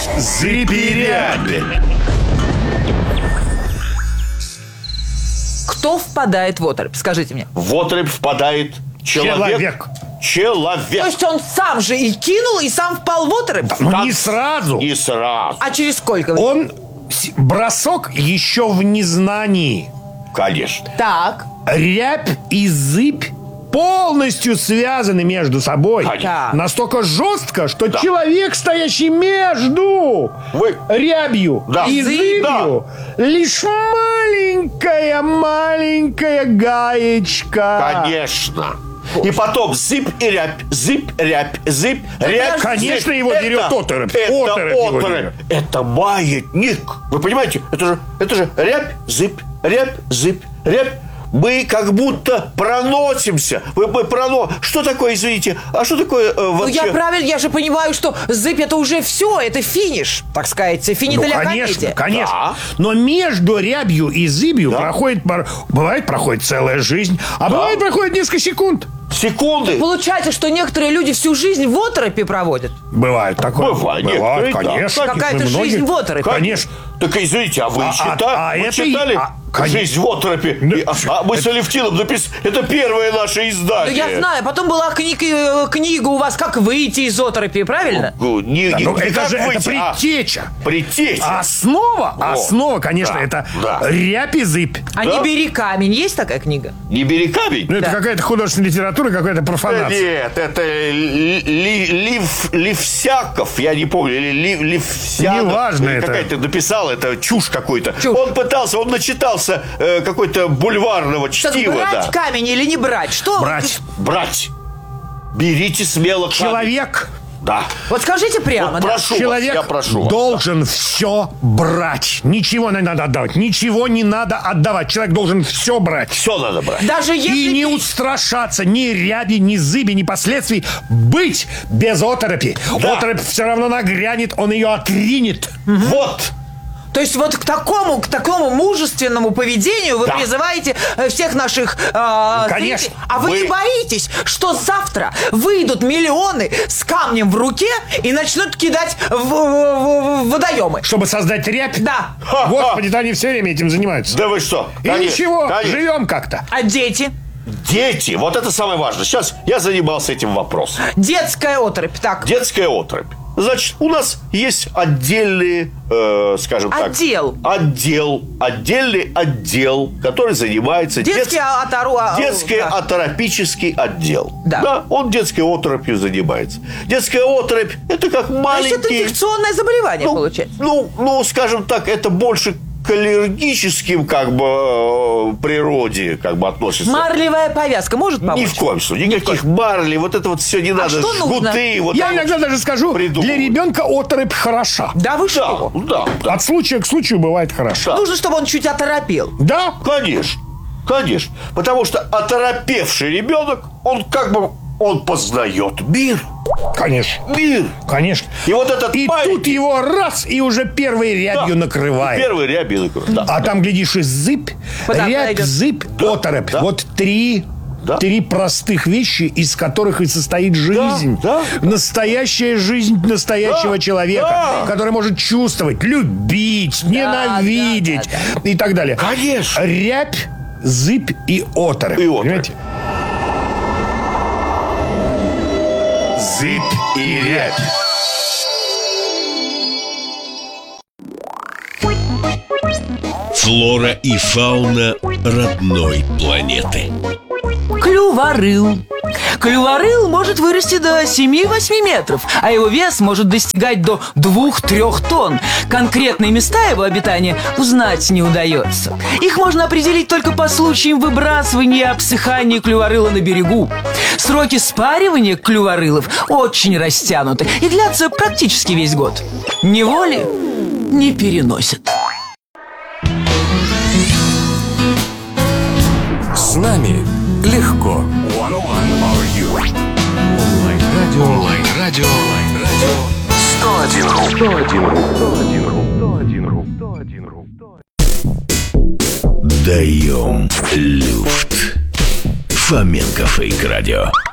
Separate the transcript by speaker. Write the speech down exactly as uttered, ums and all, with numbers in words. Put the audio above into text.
Speaker 1: зыбь и рябь.
Speaker 2: Кто впадает в оторопь? Скажите мне.
Speaker 3: В оторопь впадает человек.
Speaker 1: Человек.
Speaker 3: Человек.
Speaker 2: То есть он сам же и кинул, и сам впал в оторопь?
Speaker 1: Ну,
Speaker 3: Как?
Speaker 1: не сразу.
Speaker 3: Не сразу.
Speaker 2: А через сколько?
Speaker 1: Он с- бросок еще в незнании.
Speaker 3: Конечно.
Speaker 2: Так.
Speaker 1: Рябь и зыбь полностью связаны между собой.
Speaker 3: Конечно.
Speaker 1: Настолько жестко, что
Speaker 3: Да.
Speaker 1: человек, стоящий между
Speaker 3: Вы-
Speaker 1: рябью
Speaker 3: Да.
Speaker 1: и зыбью, лишь маленькая-маленькая гаечка.
Speaker 3: Конечно. И потом зыбь и рябь, зыбь, рябь, зыбь, рябь.
Speaker 1: Конечно,
Speaker 3: зыбь.
Speaker 1: его
Speaker 3: Это-
Speaker 1: берет оторопь.
Speaker 3: Это
Speaker 1: Оторопь его
Speaker 3: оторопь.
Speaker 1: берет.
Speaker 3: Это маятник. Вы понимаете? Это же, это же рябь, зыбь, рябь, зыбь, рябь. Мы как будто проносимся. Мы, мы проно... Что такое, извините? А что такое э,
Speaker 2: Ну,
Speaker 3: вообще?
Speaker 2: я правильно, я же понимаю, что зыбь это уже все, это финиш, так сказать, финит
Speaker 1: Ну,
Speaker 2: для
Speaker 1: конечно,
Speaker 2: комедии.
Speaker 1: конечно.
Speaker 3: Да.
Speaker 1: Но между рябью и зыбью
Speaker 3: Да.
Speaker 1: проходит, пар- бывает, проходит целая жизнь, а бывает, проходит несколько секунд.
Speaker 3: Секунды.
Speaker 2: Получается, что некоторые люди всю жизнь в оторопи проводят.
Speaker 1: Бывает такое.
Speaker 3: Бывает,
Speaker 1: Бывает,
Speaker 3: некоторые, да.
Speaker 1: конечно.
Speaker 2: Какая-то
Speaker 1: Многие-
Speaker 2: жизнь в оторопи.
Speaker 1: Конечно.
Speaker 3: Так, извините, а вы,
Speaker 1: А-
Speaker 3: чита...
Speaker 1: а- а
Speaker 3: вы
Speaker 1: это
Speaker 3: читали
Speaker 1: и- а, конечно.
Speaker 3: «Жизнь в оторопи»?
Speaker 1: Ну,
Speaker 3: И- а, а мы с Алевтином написали... Это первое наше
Speaker 2: Ну,
Speaker 3: издание.
Speaker 2: я знаю, потом была книга, э, книга у вас «Как выйти из оторопи», правильно?
Speaker 3: Ну, не,
Speaker 1: Да,
Speaker 3: не-
Speaker 1: ну,
Speaker 3: не
Speaker 1: это
Speaker 3: как
Speaker 1: же это
Speaker 3: выйти, а
Speaker 1: предтеча.
Speaker 3: предтеча.
Speaker 1: Основа,
Speaker 3: О,
Speaker 1: основа, конечно,
Speaker 3: да,
Speaker 1: это
Speaker 3: да.
Speaker 1: рябь и зыбь.
Speaker 2: А
Speaker 3: Да?
Speaker 2: не бери камень, есть такая книга?
Speaker 3: Не бери камень.
Speaker 1: Ну, это
Speaker 2: Да.
Speaker 1: какая-то художественная литература, какая-то
Speaker 3: Да
Speaker 1: профанация.
Speaker 3: нет, это ли, ли- Лив, Ливсяков, я не помню, или Лив, Ливсянов.
Speaker 1: Неважно это.
Speaker 3: Какая-то написал, это чушь какой-то.
Speaker 2: Чушь.
Speaker 3: Он пытался, он начитался э, какой-то бульварного
Speaker 2: Так
Speaker 3: чтива,
Speaker 2: брать
Speaker 3: да.
Speaker 2: камень или не брать? Что?
Speaker 1: Брать.
Speaker 3: Брать. Берите смело камень.
Speaker 1: Человек,
Speaker 3: Да.
Speaker 2: Вот скажите прямо,
Speaker 3: Вот
Speaker 2: да.
Speaker 3: прошу вас,
Speaker 1: человек
Speaker 3: я прошу вас.
Speaker 1: должен все брать. Ничего не надо отдавать. Ничего не надо отдавать. Человек должен все брать.
Speaker 3: Все надо брать.
Speaker 2: Даже если...
Speaker 1: И не устрашаться ни ряби, ни зыби, ни последствий. Быть без оторопи.
Speaker 3: Да.
Speaker 1: Оторопь все равно нагрянет, он ее отринет.
Speaker 3: Вот.
Speaker 2: То есть вот к такому, к такому мужественному поведению вы
Speaker 3: Да.
Speaker 2: призываете э, всех наших э,
Speaker 1: Конечно.
Speaker 2: зрителей. А вы,
Speaker 3: Вы-
Speaker 2: не боитесь, что завтра выйдут миллионы с камнем в руке и начнут кидать в, в- в- в водоемы?
Speaker 1: Чтобы создать рябь.
Speaker 2: Да.
Speaker 1: Господи, да они все время этим занимаются.
Speaker 3: Да вы что?
Speaker 1: И
Speaker 3: Конечно,
Speaker 1: ничего,
Speaker 3: конечно.
Speaker 1: живем как-то.
Speaker 2: А дети?
Speaker 3: Дети, вот это самое важное. Сейчас я занимался этим вопросом.
Speaker 2: Детская оторопь. Так,
Speaker 3: Детская оторопь. Значит, у нас есть отдельный, э, скажем
Speaker 2: Отдел.
Speaker 3: так... Отдел. Отдельный отдел, который занимается...
Speaker 2: детский
Speaker 3: дет-
Speaker 2: отору... а,
Speaker 3: Детский
Speaker 2: да.
Speaker 3: аторопический отдел.
Speaker 2: Да.
Speaker 3: он детской оторопью занимается. Детская оторопь – это как
Speaker 2: То есть
Speaker 3: маленький...
Speaker 2: это инфекционное заболевание,
Speaker 3: ну,
Speaker 2: получается.
Speaker 3: ну, ну, скажем так, это больше к аллергическим, как бы, э, природе, как бы, относится.
Speaker 2: Марлевая повязка может помочь?
Speaker 3: Ни в коем случае. Никаких марлей, вот это вот все не надо.
Speaker 2: что нужно?
Speaker 3: Жгуты, вот
Speaker 1: Я
Speaker 3: это
Speaker 1: иногда
Speaker 3: вот
Speaker 1: даже скажу,
Speaker 3: придумывают.
Speaker 1: для ребенка оторопь хороша.
Speaker 2: Да вы
Speaker 3: Да,
Speaker 2: что?
Speaker 3: да, да.
Speaker 1: От случая к случаю бывает хорошо.
Speaker 3: Да.
Speaker 2: Нужно, чтобы он чуть оторопел.
Speaker 1: Да?
Speaker 3: Конечно, конечно. Потому что оторопевший ребенок, он как бы, он познает мир.
Speaker 1: Конечно.
Speaker 3: Мир.
Speaker 1: Конечно.
Speaker 3: И вот этот
Speaker 1: И
Speaker 3: маленький-
Speaker 1: тут его раз, и уже первой рябью
Speaker 3: Да.
Speaker 1: накрывает.
Speaker 3: Первый рябью накрывает. Да.
Speaker 1: А там, глядишь, и зыбь,
Speaker 2: Куда
Speaker 1: рябь,
Speaker 2: пойдет?
Speaker 1: зыбь,
Speaker 3: Да.
Speaker 1: оторопь.
Speaker 3: Да.
Speaker 1: Вот три,
Speaker 3: Да.
Speaker 1: три простых вещи, из которых и состоит жизнь.
Speaker 3: да.
Speaker 1: Настоящая жизнь настоящего
Speaker 3: Да.
Speaker 1: человека,
Speaker 3: Да.
Speaker 1: который может чувствовать, любить, ненавидеть
Speaker 2: да,
Speaker 1: и так далее.
Speaker 3: Конечно.
Speaker 1: Рябь, зыбь и оторопь.
Speaker 3: И оторопь.
Speaker 1: Понимаете?
Speaker 3: Зыбь и рябь.
Speaker 4: Флора и фауна родной планеты.
Speaker 2: Клюворыл. Клюворыл может вырасти до семи-восьми метров, а его вес может достигать до двух-трёх тонн. Конкретные места его обитания узнать не удается. Их можно определить только по случаям выбрасывания и обсыхания клюворыла на берегу. Сроки спаривания клюворылов очень растянуты и длятся практически весь год. Неволи не переносят.
Speaker 5: С нами легко. Онлайн-радио. Онлайн-радио. сто один ру. сто один ру. сто один ру. сто один ру. сто один ру.
Speaker 4: Даем люфт. Фоменко Фейк Радио.